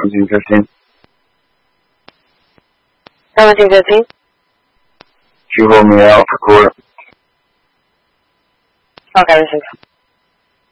1715. 1715? She hold me out for court. Okay, received.